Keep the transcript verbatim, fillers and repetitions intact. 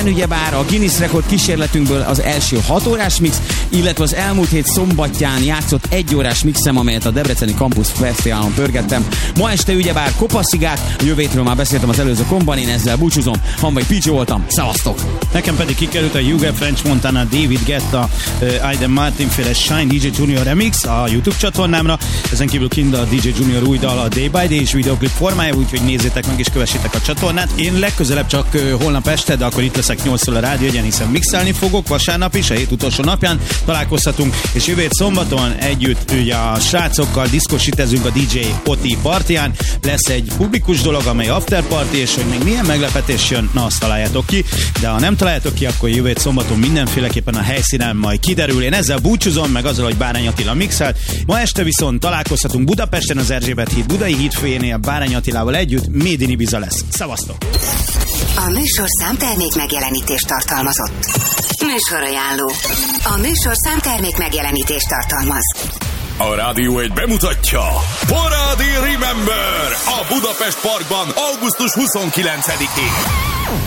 Pénteken ugyebár a Guinness rekord kísérletünkből az első hat órás mix, illetve az elmúlt hét szombatján játszott egy órás mixem, amelyet a Debreceni Campus Fesztiválon pörgettem. Ma este ugyebár kopaszigát, a jövő hétről már beszéltem az előző komban, én ezzel búcsúzom. Hanvai Picsi voltam, szevasztok! Nekem pedig kikerült a Hugo French Montana David Guetta uh, Aiden Martin féle Shine dé dzsé Junior Remix a YouTube csatornámra. Ezen kívül kint a dé dzsé Junior új dal a Day by Day és videoklip formája, úgyhogy nézzétek meg és kövessétek a csatornát. Én legközelebb csak uh, holnap este, de akkor itt leszek nyolctól a rádió egyen, hiszen mixelni fogok. Vasárnap is, a hét utolsó napján találkozhatunk, és jövő hét szombaton együtt ugye a srácokkal diszkosítezünk a dé dzsé Oti partján. Lesz egy publikus dolog, amely after party, és hogy még milyen meglepetés jön, na azt találjátok ki. De ha nem találjátok ki, akkor jövő hét szombaton mindenféleképpen a helyszínen majd kiderül. Én ezzel búcsúzom, meg azzal, hogy Bárány Attila mixelt. Ma este viszont találkozhatunk Budapesten az Erzsébet híd Budai hídfőjénél Bárány Attilával együtt. Made in Ibiza lesz. Szevasztok! A műsorszám termék megjelenítést tartalmazott. Műsorajánló. A műsorszám termék megjelenítést tartalmaz. A Rádió egy bemutatja Parádi Remember a Budapest Parkban augusztus huszonkilencedikén.